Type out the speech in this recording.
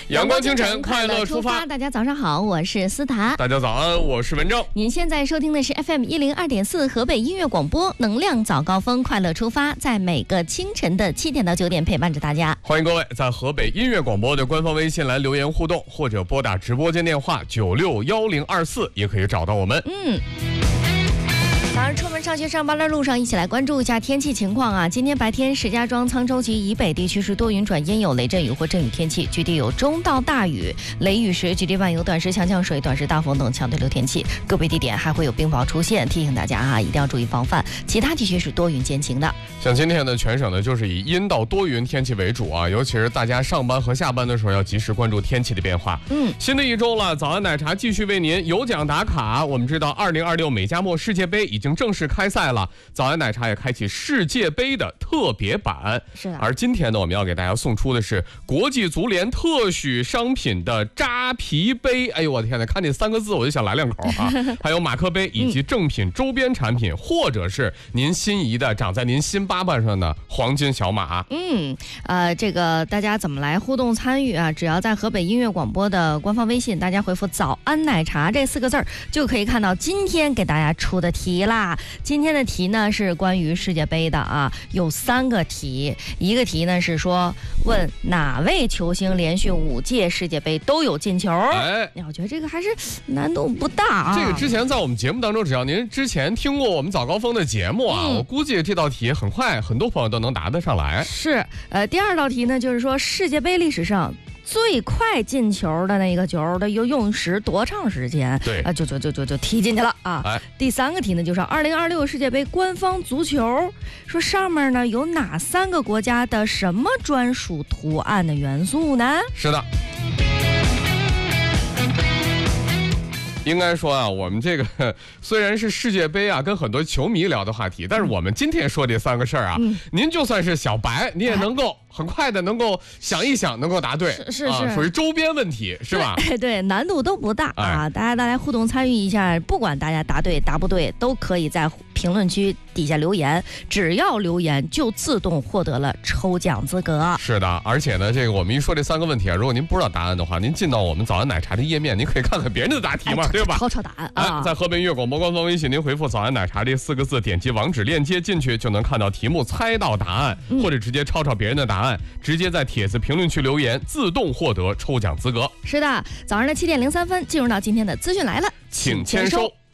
阳光清晨，快乐出发。 大家早上好，我是思达。 大家早安，我是文正。 您现在收听的是 FM 102.4河北音乐广播，能量早高峰，快乐出发，在每个清晨的7点到9点陪伴着大家。 欢迎各位在河北音乐广播的官方微信来留言互动，或者拨打直播间电话961024，也可以找到我们。 早上出门上学上班的路上，一起来关注一下天气情况啊！今天白天，石家庄、沧州及以北地区是多云转阴，有雷阵雨或阵雨天气，局地有中到大雨，雷雨时局地伴有短时强降水、短时大风等强对流天气，个别地点还会有冰雹出现，提醒大家啊，一定要注意防范。其他地区是多云见晴的。 像今天的全省呢，就是以阴到多云天气为主啊，尤其是大家上班和下班的时候要及时关注天气的变化。新的一周了，早安奶茶继续为您有奖打卡。我们知道2026美加墨世界杯已经正式开赛了，早安奶茶也开启世界杯的特别版。 是的。 而今天呢，我们要给大家送出的是国际足联特许商品的扎啤杯。哎呦我的天哪，看这3个字我就想来2口啊！还有马克杯以及正品周边产品，或者是您心仪的长在您心巴巴上的黄金小马。 这个大家怎么来互动参与啊？只要在河北音乐广播的官方微信，大家回复早安奶茶这4个字就可以看到今天给大家出的题啦。今天的题呢是关于世界杯的啊，有3个题。一个题呢是说问哪位球星连续5届世界杯都有进球。我觉得这个还是难度不大啊。 这个之前在我们节目当中，只要您之前听过我们早高峰的节目啊，我估计这道题很快很多朋友都能答得上来。 是，第2道题呢就是说世界杯历史上最快进球的那个球的用时多长时间？ 对， 就踢进去了啊。第3个题呢，就是2026世界杯官方足球，说上面呢有哪3个国家的什么专属图案的元素呢？ 是的。应该说啊，我们这个虽然是世界杯啊，跟很多球迷聊的话题，但是我们今天说这3个事儿啊，您就算是小白，你也能够很快的能够想一想，能够答对， 是属于周边问题，是吧？ 对，难度都不大啊，大家来互动参与一下，不管大家答对答不对，都可以在评论区底下留言，只要留言就自动获得了抽奖资格。 是的，而且呢，这个我们一说这3个问题啊，如果您不知道答案的话，您进到我们早安奶茶的页面，您可以看看别人的答题嘛，对吧？ 抄答案啊！ 在河北音乐广播官方微信，您回复“早安奶茶”这4个字，点击网址链接进去，就能看到题目，猜到答案，或者直接抄别人的答案，直接在帖子评论区留言，自动获得抽奖资格。 是的，早上的7点03分，进入到今天的资讯来了， 请签收。